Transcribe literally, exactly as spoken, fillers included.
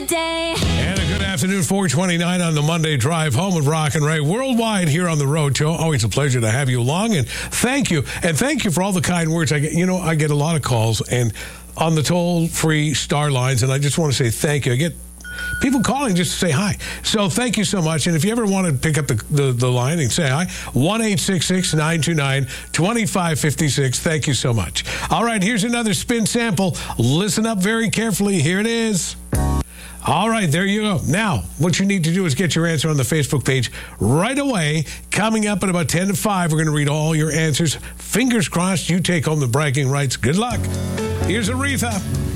day. And a good afternoon, four twenty-nine on the Monday drive home with Rock and Ray worldwide here on the Road Show. Always a pleasure to have you along, and thank you. And thank you for all the kind words. I get, you know, I get a lot of calls and on the toll-free star lines, and I just want to say thank you. I get people calling just to say hi. So thank you so much. And if you ever want to pick up the, the, the line and say hi, one eight six six, nine two nine, two five five six. Thank you so much. All right, here's another spin sample. Listen up very carefully. Here it is. All right, there you go. Now, what you need to do is get your answer on the Facebook page right away. Coming up at about ten to five, we're going to read all your answers. Fingers crossed you take home the bragging rights. Good luck. Here's Aretha.